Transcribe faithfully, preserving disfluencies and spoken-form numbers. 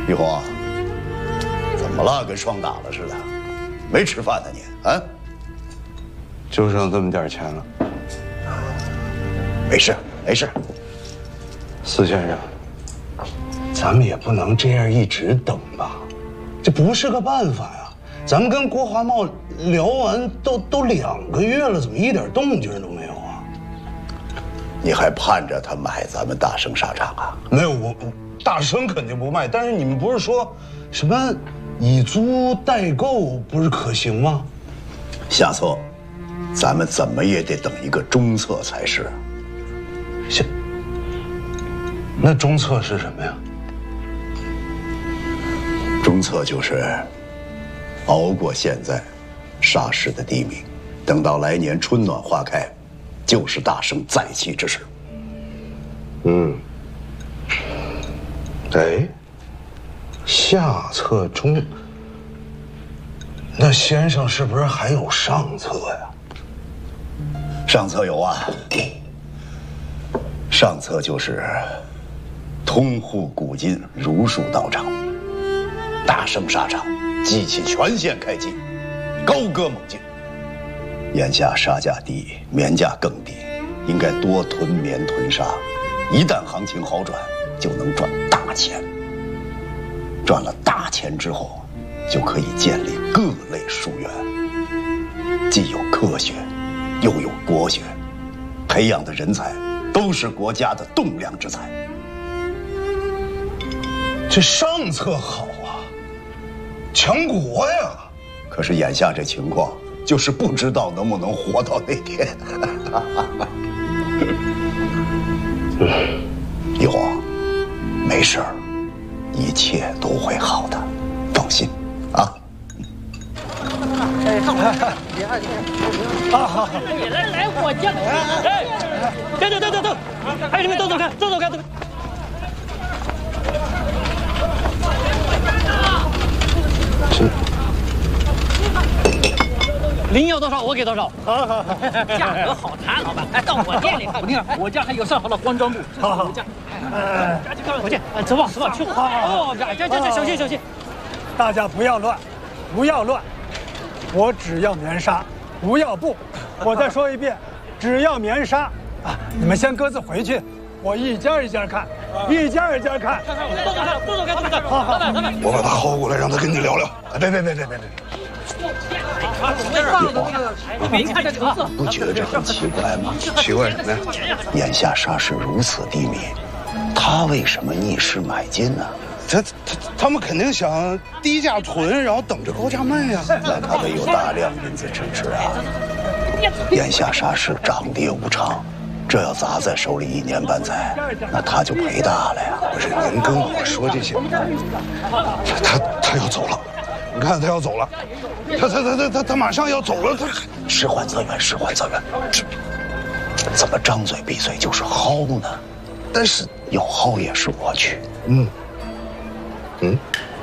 玉红，怎么了？跟霜打了似的，没吃饭呢你啊？ 就剩这么点钱了。 没事没事。 司先生，咱们也不能这样一直等吧，这不是个办法呀。咱们跟国华贸聊完都都两个月了，怎么一点动静都没有啊？ 你还盼着他买咱们大生纱厂啊？ 没有，我我大生肯定不卖，但是你们不是说什么以租代购不是可行吗？ 下策，咱们怎么也得等一个中策才是。 行，那中策是什么呀？ 中策就是熬过现在沙市的低迷，等到来年春暖花开，就是大生再起之时。 嗯，哎，下策中，那先生是不是还有上策呀？ 上策有啊，上策就是通户古今，如数道场，大生纱厂机器全线开机，高歌猛进。眼下纱价低，棉价更低，应该多囤棉囤纱，一旦行情好转，就能赚大钱。赚了大钱之后，就可以建立各类书院，既有科学，又有国学，培养的人才都是国家的栋梁之才。 这上策好啊，强国呀！ 可是眼下这情况，就是不知道能不能活到那天。玉红，没事儿，一切都会好的，放心啊。 哎，上来，别爱好好好，来来来，我家，哎，等等等等等，孩子们走走看，走走看，走。 是。 零要多少，我给多少。好好好，价格好谈，老板。哎，到我店里看，我看，我家还有上好的光妆布。好好，哎，赶紧看，我见，走吧走吧，去。好好好，这这这小心小心。 大家不要乱，不要乱。我只要棉纱，不要布。我再说一遍，只要棉纱啊！你们先各自回去，我一家一家看，一家一家看。 看看，都走看，都走看，都走看。好好，老板老板， 我把他薅过来，让他跟你聊聊。哎，别别别别别别！ 您看这成色， 不觉得这很奇怪吗？ 奇怪什么呀？ 眼下沙市如此低迷，他为什么逆势买进呢？ 他他他们肯定想低价囤，然后等着高价卖呀。 那他得有大量银子支持啊。眼下沙市涨跌无常，这要砸在手里一年半载，那他就赔大了呀。 不是您跟我说这些，他他他要走了，你看他要走了，他他他他他他马上要走了，他事缓则圆，事缓则圆，这怎么张嘴闭嘴就是薅呢？ 但是有薅也是我去。 嗯嗯，